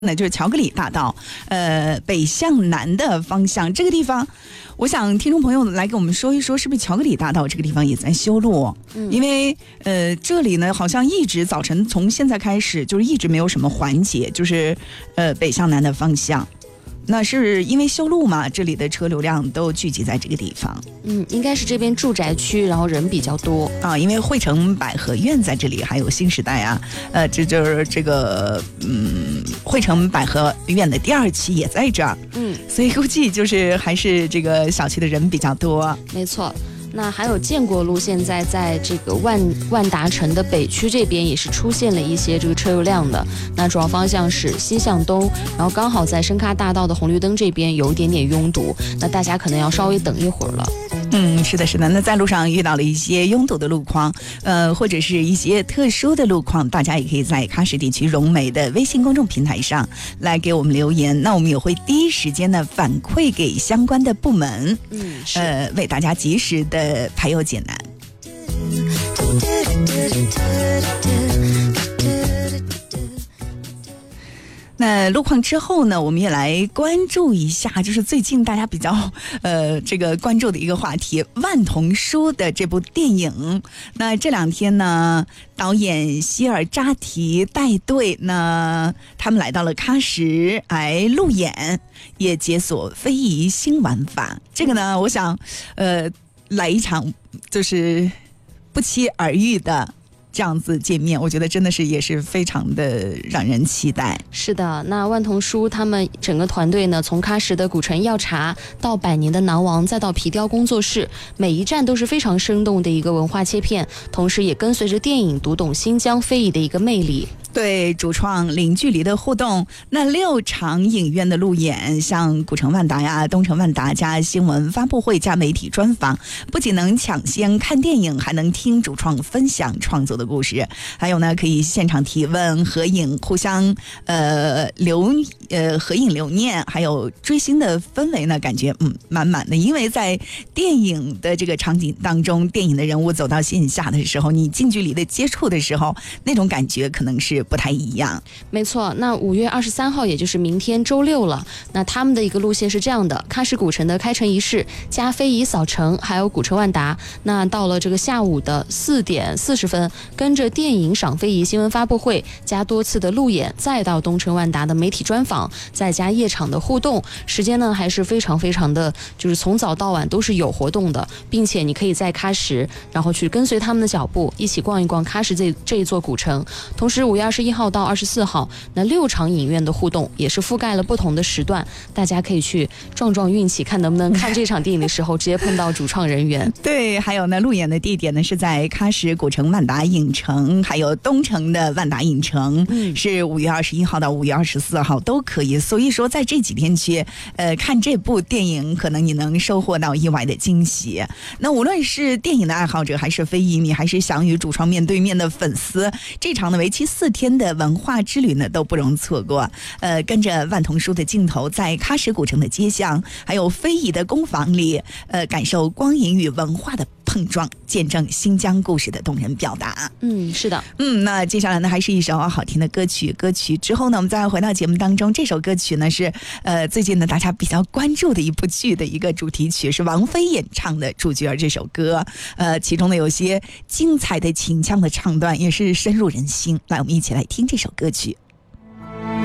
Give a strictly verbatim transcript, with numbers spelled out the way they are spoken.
那就是乔格里大道，呃，北向南的方向，这个地方，我想听众朋友来给我们说一说，是不是乔格里大道这个地方也在修路？嗯，因为呃，这里呢好像一直早晨从现在开始就是一直没有什么缓解，就是呃北向南的方向。那是因为修路嘛，这里的车流量都聚集在这个地方。 嗯，应该是这边住宅区，然后人比较多啊，因为汇城百合苑在这里，还有新时代啊，呃，这就是这个嗯，汇城百合苑的第二期也在这儿，嗯，所以估计就是还是这个小区的人比较多。 没错。那还有建国路，现在在这个万万达城的北区这边也是出现了一些这个车流量的。那主要方向是西向东，然后刚好在深咖大道的红绿灯这边有一点点拥堵，那大家可能要稍微等一会儿了。 嗯，是的，是的。那在路上遇到了一些拥堵的路况，呃，或者是一些特殊的路况，大家也可以在喀什地区融媒的微信公众平台上来给我们留言，那我们也会第一时间的反馈给相关的部门，嗯，呃，为大家及时的排忧解难。那路况之后呢，我们也来关注一下，就是最近大家比较呃这个关注的一个话题，万童书的这部电影。那这两天呢，导演希尔扎提带队呢，他们来到了喀什来路演，也解锁非遗新玩法。这个呢，我想呃来一场就是不期而遇的这样子见面，我觉得真的是也是非常的让人期待。 是的，那万童书他们整个团队呢，从喀什的古城药茶到百年的囊王，再到皮雕工作室，每一站都是非常生动的一个文化切片，同时也跟随着电影读懂新疆非遗的一个魅力。 对主创零距离的互动，那六场影院的路演，像古城万达呀、东城万达加新闻发布会加媒体专访，不仅能抢先看电影，还能听主创分享创作的故事，还有呢可以现场提问、合影，互相呃留呃合影留念，还有追星的氛围呢，感觉嗯满满的。因为在电影的这个场景当中，电影的人物走到线下的时候，你近距离的接触的时候，那种感觉可能是不太一样。 没错，那五月二十三号也就是明天周六了，那他们的一个路线是这样的，喀什古城的开城仪式加非遗扫城，还有古城万达。那到了这个下午的四点四十分，跟着电影赏非遗新闻发布会加多次的路演，再到东城万达的媒体专访，再加夜场的互动，时间呢还是非常非常的，就是从早到晚都是有活动的，并且你可以在喀什然后去跟随他们的脚步，一起逛一逛喀什这这一座古城。同时五月二十一号到二十四号，那六场影院的互动也是覆盖了不同的时段，大家可以去撞撞运气，看能不能看这场电影的时候直接碰到主创人员。 对，还有呢，路演的地点呢是在喀什古城万达影城，还有东城的万达影城，嗯，是五月二十一号到五月二十四号都可以。所以说，在这几天去呃看这部电影，可能你能收获到意外的惊喜。那无论是电影的爱好者，还是非遗迷，还是想与主创面对面的粉丝，这场呢为期四天的文化之旅呢都不容错过。呃，跟着万童书的镜头，在喀什古城的街巷，还有非遗的工坊里，呃，感受光影与文化的碰撞，见证新疆故事的动人表达。 嗯，是的。 嗯，那接下来呢，还是一首好听的歌曲。歌曲之后呢，我们再回到节目当中。这首歌曲呢是呃最近呢大家比较关注的一部剧的一个主题曲，是王菲演唱的《主角》这首歌。呃，其中呢有些精彩的秦腔的唱段，也是深入人心。来，我们一起来听这首歌曲。